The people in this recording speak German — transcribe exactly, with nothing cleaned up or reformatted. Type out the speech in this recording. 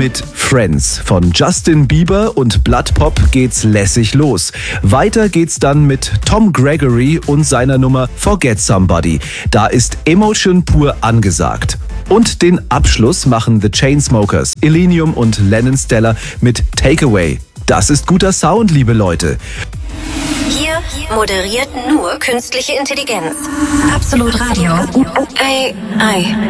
Mit Friends von Justin Bieber und Blood Pop geht's lässig los. Weiter geht's dann mit Tom Gregory und seiner Nummer Forget Somebody. Da ist Emotion pur angesagt. Und den Abschluss machen The Chainsmokers, Illenium und Lennon Stella mit Takeaway. Das ist guter Sound, liebe Leute. Hier moderiert nur künstliche Intelligenz. Absolut Radio. Ei, ei.